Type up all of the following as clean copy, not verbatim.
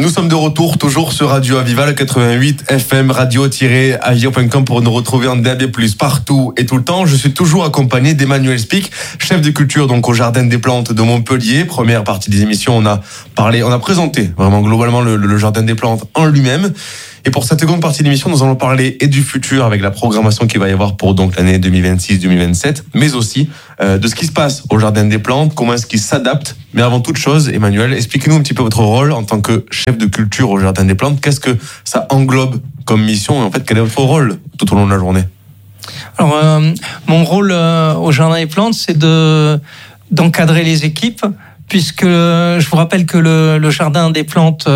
Nous sommes de retour, toujours sur Radio Aviva, le 88 FM, radio-aviva.com pour nous retrouver en DAB+, partout et tout le temps. Je suis toujours accompagné d'Emmanuel Spic, chef de culture donc au Jardin des Plantes de Montpellier. Première partie des émissions, on a présenté vraiment globalement le Jardin des Plantes en lui-même. Et pour cette seconde partie de l'émission, nous allons parler et du futur avec la programmation qu'il va y avoir pour donc l'année 2026-2027, mais aussi de ce qui se passe au Jardin des Plantes, comment est-ce qu'il s'adapte. Mais avant toute chose, Emmanuel, expliquez-nous un petit peu votre rôle en tant que chef de culture au Jardin des Plantes. Qu'est-ce que ça englobe comme mission et en fait, quel est votre rôle tout au long de la journée? Alors, mon rôle au Jardin des Plantes, c'est d'encadrer les équipes, puisque je vous rappelle que le Jardin des Plantes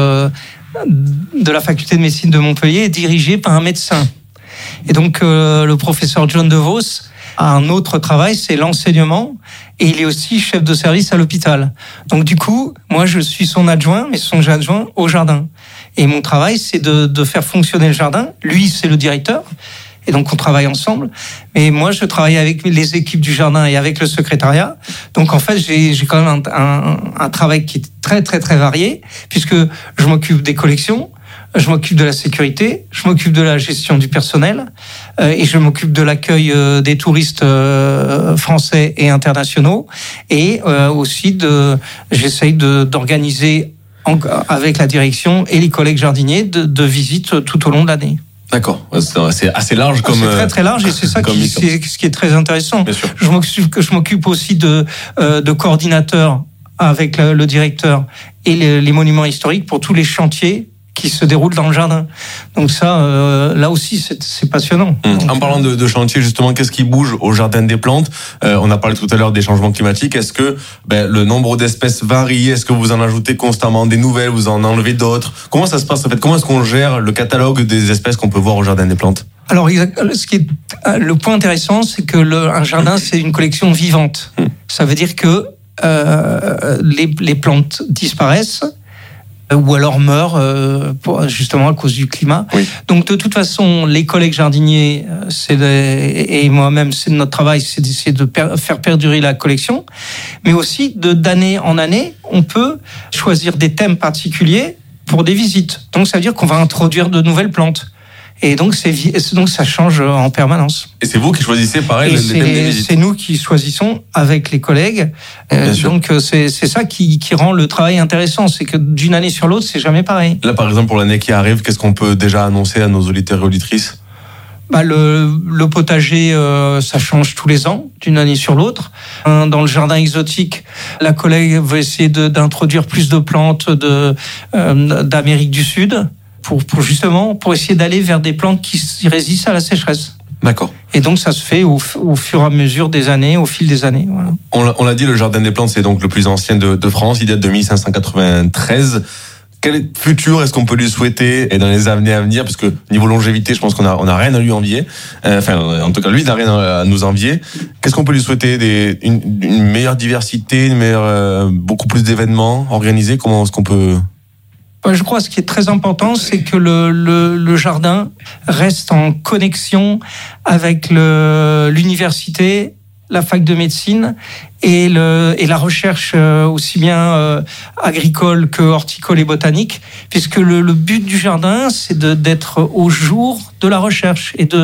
de la faculté de médecine de Montpellier est dirigé par un médecin. Et donc, le professeur John DeVos a un autre travail, c'est l'enseignement, et il est aussi chef de service à l'hôpital. Donc, du coup, moi, je suis son adjoint, mais son adjoint au jardin. Et mon travail, c'est de faire fonctionner le jardin. Lui, c'est le directeur. Et donc, on travaille ensemble. Mais moi, je travaille avec les équipes du jardin et avec le secrétariat. Donc, en fait, j'ai quand même un travail qui est très, très, très varié, puisque je m'occupe des collections, je m'occupe de la sécurité, je m'occupe de la gestion du personnel, et je m'occupe de l'accueil des touristes français et internationaux. Et aussi, j'essaye d'organiser avec la direction et les collègues jardiniers de visites tout au long de l'année. D'accord, c'est assez large comme. C'est très très large et c'est ça ce qui est très intéressant. Bien sûr. Je m'occupe aussi de coordinateur avec le directeur et les monuments historiques pour tous les chantiers qui se déroulent dans le jardin. Donc ça, là aussi, c'est passionnant. En parlant de chantier, justement, qu'est-ce qui bouge au Jardin des Plantes? On a parlé tout à l'heure des changements climatiques. Est-ce que le nombre d'espèces varie? Est-ce que vous en ajoutez constamment des nouvelles? Vous en enlevez d'autres? Comment ça se passe en fait? Comment est-ce qu'on gère le catalogue des espèces qu'on peut voir au Jardin des Plantes? Alors, le point intéressant, c'est que un jardin, c'est une collection vivante. Ça veut dire que les plantes disparaissent ou alors meurent justement à cause du climat. Oui. Donc de toute façon, les collègues jardiniers et moi-même, c'est notre travail, c'est d'essayer de faire perdurer la collection, mais aussi d'année en année, on peut choisir des thèmes particuliers pour des visites. Donc ça veut dire qu'on va introduire de nouvelles plantes. Et donc, ça change en permanence. Et c'est vous qui choisissez, pareil, les thèmes des visites? C'est nous qui choisissons avec les collègues. Donc, c'est ça qui rend le travail intéressant. C'est que d'une année sur l'autre, c'est jamais pareil. Là, par exemple, pour l'année qui arrive, qu'est-ce qu'on peut déjà annoncer à nos auditeurs et auditrices? Le potager, ça change tous les ans, d'une année sur l'autre. Dans le jardin exotique, la collègue veut essayer d'introduire plus de plantes d'Amérique du Sud. Pour essayer d'aller vers des plantes qui résistent à la sécheresse. D'accord. Et donc ça se fait au fur et à mesure des années, au fil des années. Voilà. On l'a dit, le Jardin des Plantes, c'est donc le plus ancien de France. Il date de 1593. Quel futur est-ce qu'on peut lui souhaiter et dans les années à venir? Parce que niveau longévité, je pense qu'on a rien à lui envier. En tout cas, lui, il n'a rien à nous envier. Qu'est-ce qu'on peut lui souhaiter? Une meilleure diversité, beaucoup plus d'événements organisés? Comment est-ce qu'on peut... Je crois que ce qui est très important, c'est que le jardin reste en connexion avec l'université, la fac de médecine et la recherche aussi bien agricole que horticole et botanique, puisque le but du jardin, c'est d'être au jour de la recherche et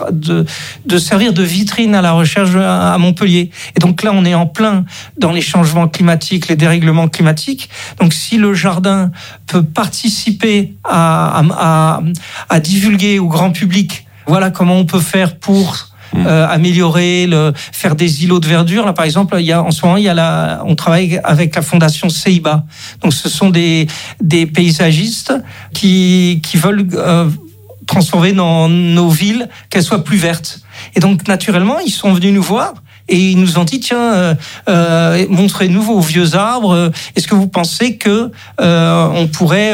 de servir de vitrine à la recherche à Montpellier. Et donc là, on est en plein dans les changements climatiques, les dérèglements climatiques. Donc si le jardin peut participer à divulguer au grand public, voilà comment on peut faire pour améliorer, faire des îlots de verdure. Là, par exemple, en ce moment, on travaille avec la fondation CEIBA. Donc, ce sont des paysagistes qui veulent transformer dans nos villes qu'elles soient plus vertes. Et donc, naturellement, ils sont venus nous voir et ils nous ont dit, tiens, montrez-nous vos vieux arbres. Est-ce que vous pensez que on pourrait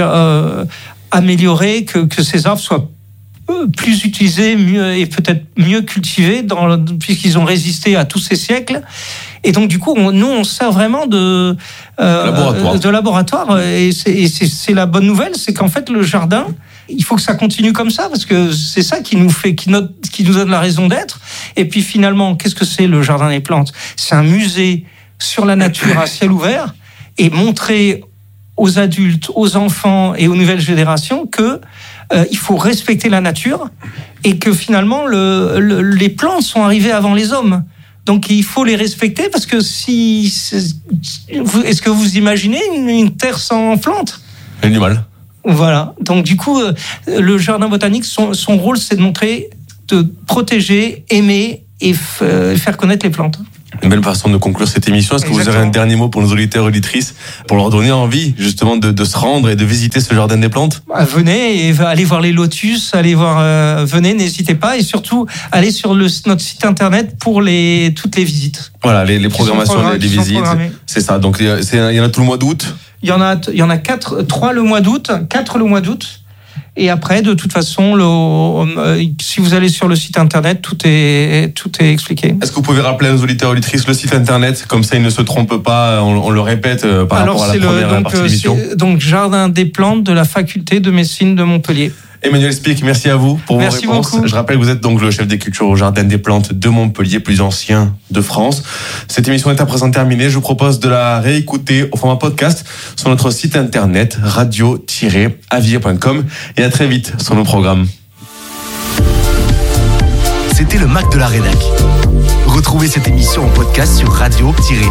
améliorer que ces arbres soient plus utilisés, mieux et peut-être mieux cultivés puisqu'ils ont résisté à tous ces siècles. Et donc du coup, nous on sert vraiment de laboratoire. Et c'est la bonne nouvelle, c'est qu'en fait le jardin, il faut que ça continue comme ça parce que c'est ça qui nous donne la raison d'être. Et puis finalement, qu'est-ce que c'est le Jardin des Plantes? C'est un musée sur la nature à ciel ouvert et montrer aux adultes, aux enfants et aux nouvelles générations que il faut respecter la nature et que finalement les plantes sont arrivées avant les hommes. Donc il faut les respecter parce que est-ce que vous imaginez une terre sans plantes ? J'ai du mal. Voilà. Donc du coup, le jardin botanique, son rôle, c'est de montrer, de protéger, aimer et faire connaître les plantes. Une belle façon de conclure cette émission. Est-ce que vous aurez un dernier mot pour nos auditeurs et auditrices pour leur donner envie justement de se rendre et de visiter ce jardin des plantes ? Venez et allez voir les lotus, venez, n'hésitez pas et surtout allez sur notre site internet pour toutes les visites. Voilà, les programmations, les visites, c'est ça. Donc il y en a tout le mois d'août. Il y en a 3 le mois d'août, 4 le mois d'août. Et après, de toute façon, si vous allez sur le site internet, tout est expliqué. Est-ce que vous pouvez rappeler à nos auditeurs et auditrices le site internet, comme ça ils ne se trompent pas, on le répète par rapport à la première partie de l'émission. Donc, Jardin des plantes de la faculté de médecine de Montpellier. Emmanuel Spic, merci à vous pour vos réponses. Beaucoup. Je rappelle que vous êtes donc le chef des cultures au Jardin des plantes de Montpellier, plus ancien de France. Cette émission est à présent terminée. Je vous propose de la réécouter au format podcast sur notre site internet radio-avier.com et à très vite sur nos programmes. C'était le Mac de la Rédac. Retrouvez cette émission en podcast sur radio-avier.com.